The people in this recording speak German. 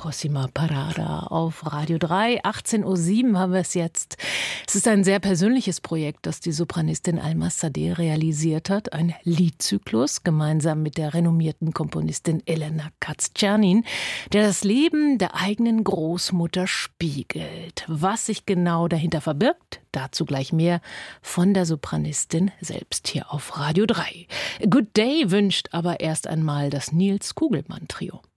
Prossima Parada auf Radio 3. 18:07 Uhr haben wir es jetzt. Es ist ein sehr persönliches Projekt, das die Sopranistin Alma Sadeh realisiert hat. Ein Liedzyklus gemeinsam mit der renommierten Komponistin Elena Katz-Czernin, der das Leben der eigenen Großmutter spiegelt. Was sich genau dahinter verbirgt, dazu gleich mehr von der Sopranistin selbst hier auf Radio 3. Good Day wünscht aber erst einmal das Nils Kugelmann Trio.